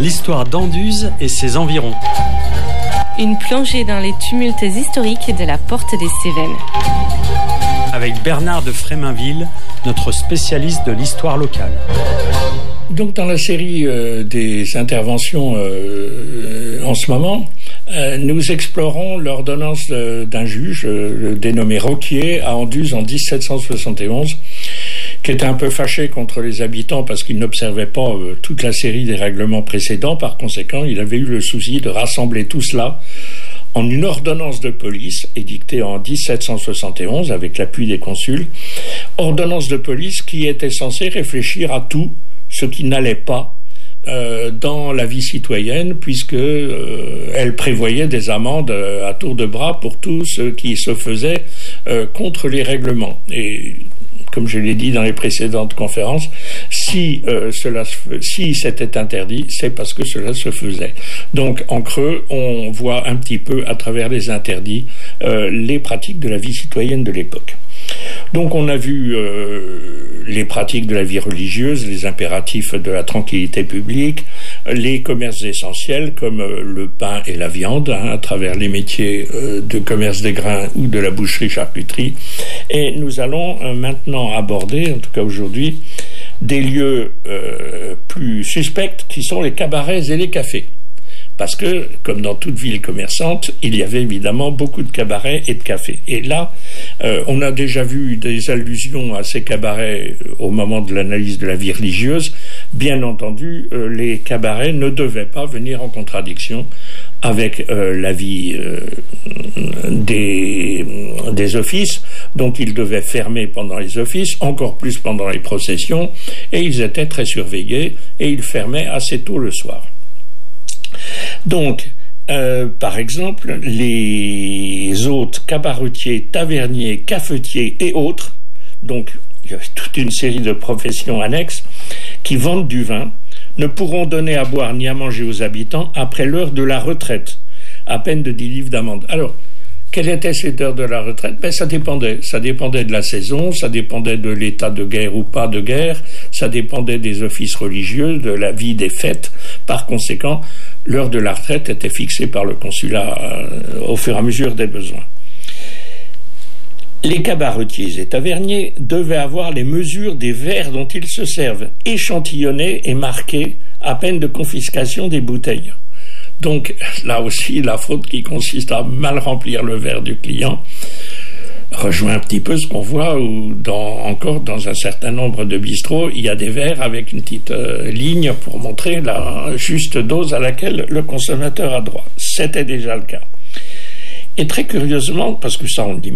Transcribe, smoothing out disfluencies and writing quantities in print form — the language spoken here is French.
l'histoire d'Anduze et ses environs. Une plongée dans les tumultes historiques de la Porte des Cévennes. Avec Bernard de Fréminville, notre spécialiste de l'histoire locale. Donc dans la série des interventions en ce moment, nous explorons l'ordonnance d'un juge dénommé Roquier à Anduze en 1771, qui était un peu fâché contre les habitants parce qu'il n'observait pas toute la série des règlements précédents. Par conséquent, il avait eu le souci de rassembler tout cela en une ordonnance de police édictée en 1771 avec l'appui des consuls, ordonnance de police qui était censée réfléchir à tout ce qui n'allait pas dans la vie citoyenne, puisque elle prévoyait des amendes à tour de bras pour tout ce qui se faisait contre les règlements. Et comme je l'ai dit dans les précédentes conférences, si c'était interdit, c'est parce que cela se faisait. Donc, en creux, on voit un petit peu à travers les interdits les pratiques de la vie citoyenne de l'époque. Donc, on a vu les pratiques de la vie religieuse, les impératifs de la tranquillité publique, les commerces essentiels comme le pain et la viande, à travers les métiers de commerce des grains ou de la boucherie-charcuterie. Et nous allons maintenant aborder, en tout cas aujourd'hui, des lieux plus suspects qui sont les cabarets et les cafés. Parce que, comme dans toute ville commerçante, il y avait évidemment beaucoup de cabarets et de cafés. Et là, on a déjà vu des allusions à ces cabarets au moment de l'analyse de la vie religieuse. Bien entendu, les cabarets ne devaient pas venir en contradiction avec la vie des offices. Donc ils devaient fermer pendant les offices, encore plus pendant les processions, et ils étaient très surveillés, et ils fermaient assez tôt le soir. Donc, par exemple, les hôtes, cabaretiers, taverniers, cafetiers et autres, donc il y a toute une série de professions annexes qui vendent du vin, ne pourront donner à boire ni à manger aux habitants après l'heure de la retraite, à peine de 10 livres d'amende. Alors, quelle était cette heure de la retraite? Ça dépendait. Ça dépendait de la saison, ça dépendait de l'état de guerre ou pas de guerre, ça dépendait des offices religieux, de la vie des fêtes. Par conséquent, l'heure de la retraite était fixée par le consulat au fur et à mesure des besoins. Les cabaretiers et taverniers devaient avoir les mesures des verres dont ils se servent, échantillonnés et marqués à peine de confiscation des bouteilles. Donc, là aussi, la faute qui consiste à mal remplir le verre du client rejoint un petit peu ce qu'on voit encore dans un certain nombre de bistrots, il y a des verres avec une petite ligne pour montrer la juste dose à laquelle le consommateur a droit. C'était déjà le cas. Et très curieusement, parce que ça on le dit